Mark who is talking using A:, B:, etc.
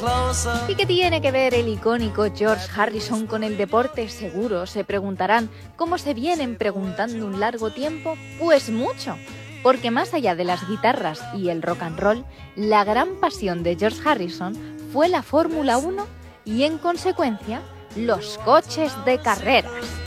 A: ¿Y qué tiene que ver el icónico George Harrison con el deporte? Seguro se preguntarán, ¿cómo se vienen preguntando un largo tiempo? Pues mucho, porque más allá de las guitarras y el rock and roll, la gran pasión de George Harrison fue la Fórmula 1 y, en consecuencia, los coches de carreras.